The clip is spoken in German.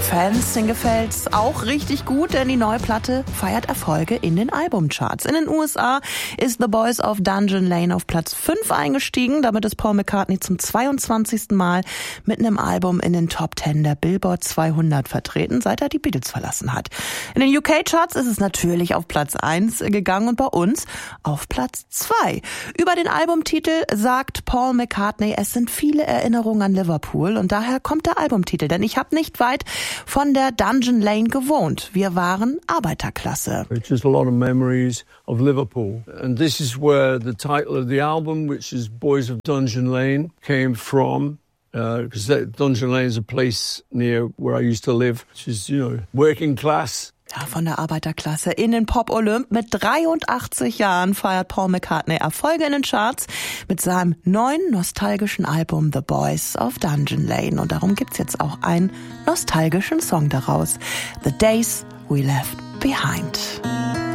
Fans, denen gefällt's auch richtig gut, denn die neue Platte feiert Erfolge in den Albumcharts. In den USA ist The Boys of Dungeon Lane auf Platz 5 eingestiegen. Damit ist Paul McCartney zum 22. Mal mit einem Album in den Top 10 der Billboard 200 vertreten, seit er die Beatles verlassen hat. In den UK-Charts ist es natürlich auf Platz 1 gegangen und bei uns auf Platz 2. Über den Albumtitel sagt Paul McCartney, es sind viele Erinnerungen an Liverpool und daher kommt der Albumtitel, denn ich habe nicht weit von der Dungeon Lane gewohnt. Wir waren Arbeiterklasse. It's just a lot of memories of Liverpool. And this is where the title of the album, which is Boys of Dungeon Lane, came from. Because Dungeon Lane is a place near where I used to live, which is, working class. Ja, von der Arbeiterklasse in den Pop-Olymp. Mit 83 Jahren feiert Paul McCartney Erfolge in den Charts mit seinem neuen nostalgischen Album The Boys of Dungeon Lane. Und darum gibt's jetzt auch einen nostalgischen Song daraus. The Days We Left Behind.